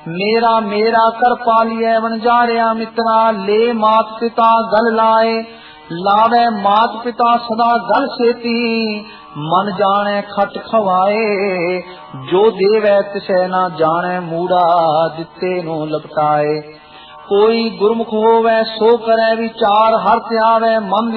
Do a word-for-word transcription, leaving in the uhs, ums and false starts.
मेरा मेरा कर पालिए वनजारिया मित्रा, ले मात पिता गल लाए, लावे मात पिता सदा गल सेती, मन जाने खट खवाए, जो देवै तिसै ना जाने, मूड़ा दिते नो लपटाए। कोई गुरमुख होवे सो करे विचार, हर त्यावे मन